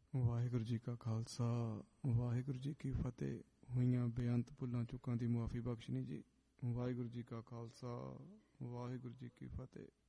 ਵਾਹਿਗੁਰੂ ਜੀ ਕਾ ਖਾਲਸਾ ਵਾਹਿਗੁਰੂ ਜੀ ਕੀ ਫਤਿਹ। ਹੋਈਆਂ ਬੇਅੰਤ ਭੁੱਲਾਂ ਚੁੱਕਾਂ ਦੀ ਮੁਆਫੀ ਬਖਸ਼ਣੀ ਜੀ। ਵਾਹਿਗੁਰੂ ਜੀ ਕਾ ਖਾਲਸਾ ਵਾਹਿਗੁਰੂ ਜੀ ਕੀ ਫਤਿਹ।